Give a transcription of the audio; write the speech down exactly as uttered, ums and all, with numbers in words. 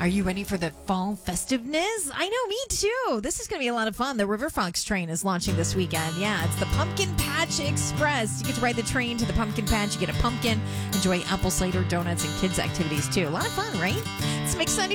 Are you ready for the fall festiveness? I know, me too. This is going to be a lot of fun. The River Fox train is launching this weekend. Yeah, it's the Pumpkin Patch Express. You get to ride the train to the pumpkin patch. You get a pumpkin, enjoy apple cider donuts and kids' activities too. A lot of fun, right? Some exciting